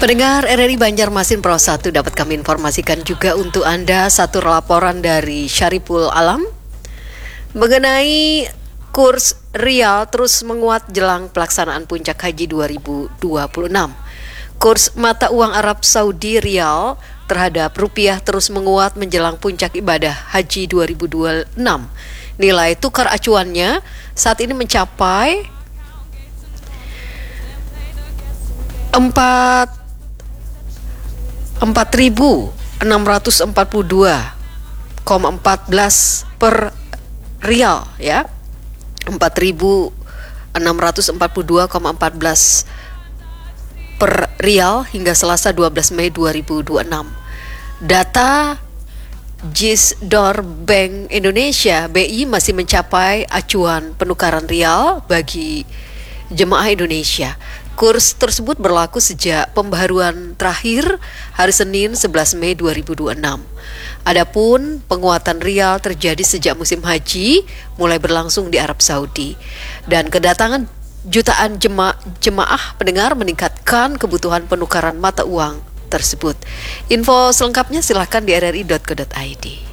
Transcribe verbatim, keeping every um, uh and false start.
Pendengar R R I Banjarmasin Pro satu, dapat kami informasikan juga untuk Anda satu laporan dari Syariful Alam mengenai kurs rial terus menguat jelang pelaksanaan puncak haji dua ribu dua puluh enam. Kurs mata uang Arab Saudi rial terhadap rupiah terus menguat menjelang puncak ibadah haji dua ribu dua puluh enam. Nilai tukar acuannya saat ini mencapai empat ribu enam ratus empat puluh dua koma empat belas per rial, ya. empat ribu enam ratus empat puluh dua koma empat belas per rial hingga Selasa dua belas Mei dua ribu dua puluh enam. Data Gisdor Bank Indonesia B I masih mencapai acuan penukaran rial bagi jemaah Indonesia. Kurs tersebut berlaku sejak pembaharuan terakhir hari Senin sebelas Mei dua ribu dua puluh enam. Adapun penguatan rial terjadi sejak musim haji mulai berlangsung di Arab Saudi, dan kedatangan jutaan jema jemaah pendengar meningkatkan kebutuhan penukaran mata uang tersebut. Info selengkapnya silahkan di r r i dot co dot i d.